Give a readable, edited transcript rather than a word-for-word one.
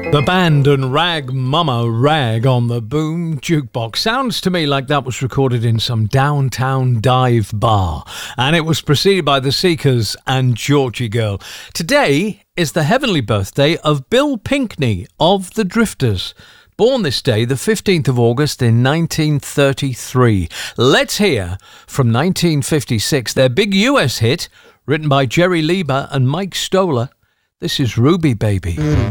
The band and Rag Mama Rag on the Boom Jukebox. Sounds to me like that was recorded in some downtown dive bar. And it was preceded by The Seekers and Georgie Girl. Today is the heavenly birthday of Bill Pinkney of the Drifters. Born this day, the 15th of August in 1933. Let's hear from 1956, their big US hit, written by Jerry Leiber and Mike Stoller. This is Ruby Baby.